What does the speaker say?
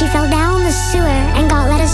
She fell down the sewer and got let